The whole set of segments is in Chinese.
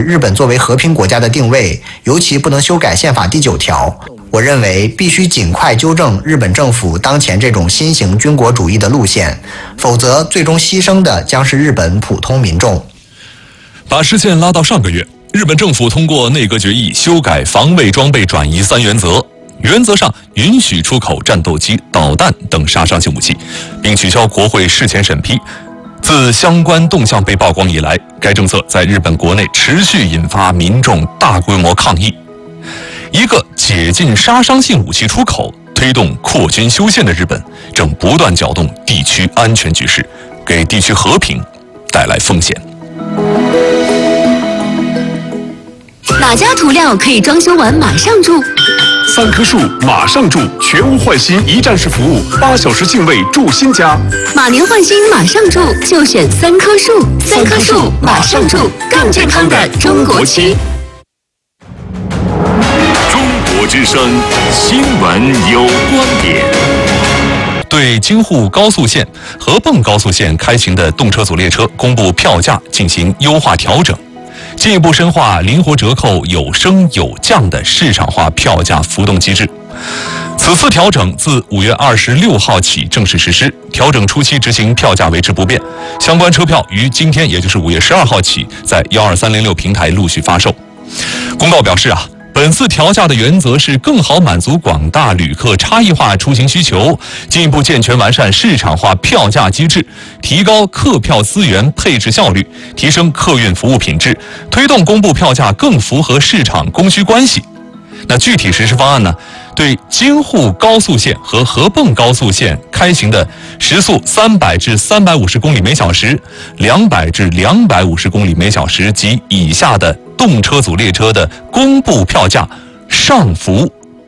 日本作为和平国家的定位，尤其不能修改宪法第9条。我认为必须尽快纠正日本政府当前这种新型军国主义的路线，否则最终牺牲的将是日本普通民众。 把时间拉到上个月，日本政府通过内阁决议修改防卫装备转移3原则，原则上允许出口战斗机、导弹等杀伤性武器，并取消国会事前审批。自相关动向被曝光以来，该政策在日本国内持续引发民众大规模抗议。一个解禁杀伤性武器出口、推动扩军修宪的日本，正不断搅动地区安全局势，给地区和平带来风险。 哪家涂料可以装修完马上住 ？3棵树马上住，全屋换新一站式服务，8小时净位住新家。 马年换新马上住，就选3棵树。3棵树马上住，更健康的中国区。 中国之声新闻有观点。 对京沪高速线、合泵高速线开行的动车组列车公布票价进行优化调整，进一步深化灵活折扣有升有降的市场化票价浮动机制。此次调整自5月26号起正式实施，调整初期执行票价维持不变，相关车票于今天，也就是5月12号起，在12306平台陆续发售。公告表示本次调价的原则是更好满足广大旅客差异化出行需求，进一步健全完善市场化票价机制，提高客票资源配置效率，提升客运服务品质，推动公布票价更符合市场供需关系。那具体实施方案呢？对京沪高速线和合泵高速线开行的时速300至350公里每小时、200至250公里每小时及以下的动车组列车的公布票价上浮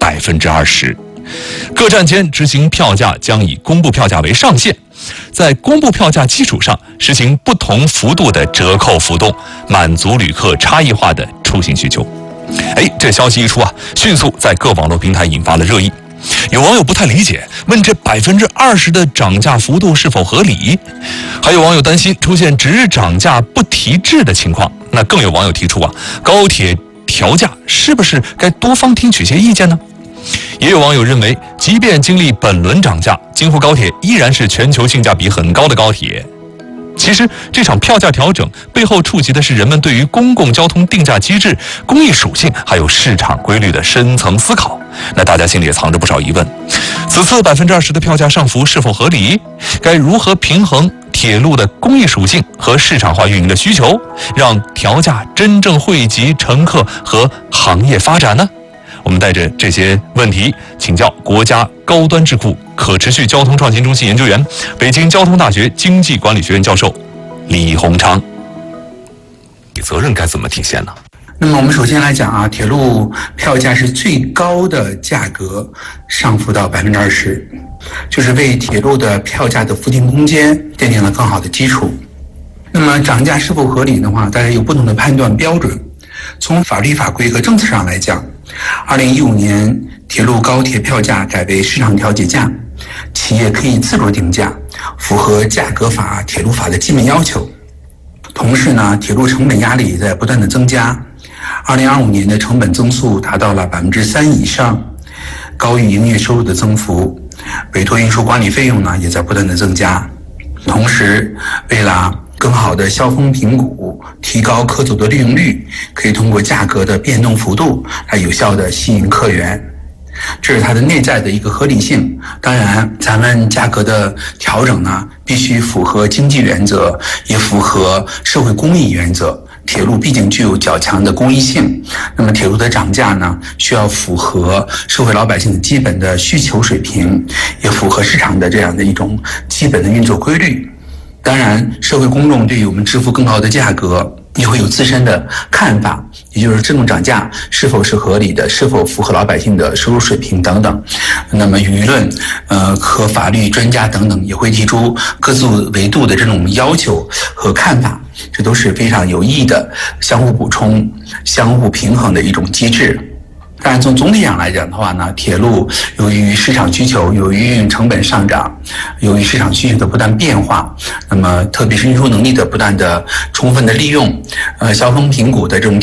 20%，各站间执行票价将以公布票价为上限，在公布票价基础上实行不同幅度的折扣浮动，满足旅客差异化的出行需求。这消息一出迅速在各网络平台引发了热议。有网友不太理解，问这20%的涨价幅度是否合理？还有网友担心出现只涨价不提质的情况。那更有网友提出高铁调价是不是该多方听取些意见呢？也有网友认为，即便经历本轮涨价，京沪高铁依然是全球性价比很高的高铁。其实这场票价调整背后触及的是人们对于公共交通定价机制、公益属性还有市场规律的深层思考。那大家心里也藏着不少疑问，此次20%的票价上浮是否合理？该如何平衡铁路的公益属性和市场化运营的需求，让调价真正惠及乘客和行业发展呢？我们带着这些问题请教国家高端智库可持续交通创新中心研究员、北京交通大学经济管理学院教授李洪昌。责任该怎么体现呢？ 那么我们首先来讲铁路票价是最高的价格上浮到20%，就是为铁路的票价的浮动空间奠定了更好的基础。那么涨价是否合理的话，大家有不同的判断标准。从法律法规和政策上来讲，2015年铁路高铁票价改为市场调节价，企业可以自主定价，符合价格法、铁路法的基本要求。同时呢，铁路成本压力也在不断的增加，2025年的成本增速达到了3%以上，高于营业收入的增幅，委托运输管理费用呢也在不断的增加。同时，为了更好的销风评股，提高客组的利用率，可以通过价格的变动幅度来有效的吸引客源，这是它的内在的一个合理性。当然，咱们价格的调整呢，必须符合经济原则，也符合社会公益原则。铁路毕竟具有较强的公益性，那么铁路的涨价呢，需要符合社会老百姓的基本的需求水平，也符合市场的这样的一种基本的运作规律。当然，社会公众对于我们支付更高的价格也会有自身的看法，也就是这种涨价是否是合理的，是否符合老百姓的收入水平等等。那么舆论和法律专家等等也会提出各自维度的这种要求和看法，这都是非常有益的相互补充、相互平衡的一种机制。当然，从总体上来讲的话呢，铁路由于市场需求、由于运营成本上涨、由于市场需求的不断变化，那么特别是运输能力的不断的充分的利用，销风评股的这种